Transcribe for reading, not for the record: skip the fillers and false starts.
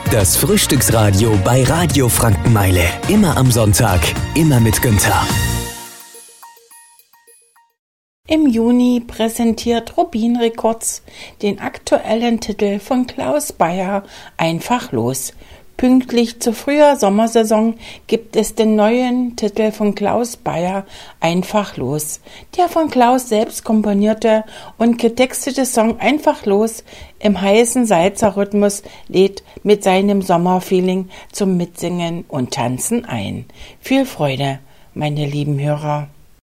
Das Frühstücksradio bei Radio Frankenmeile. Immer am Sonntag, immer mit Günther. Im Juni präsentiert Rubin Records den aktuellen Titel von Klaus Bayer, Einfach los. Pünktlich zur früher Sommersaison gibt es den neuen Titel von Klaus Bayer, Einfach los. Der von Klaus selbst komponierte und getextete Song Einfach los im heißen Salsa-Rhythmus lädt mit seinem Sommerfeeling zum Mitsingen und Tanzen ein. Viel Freude, meine lieben Hörer.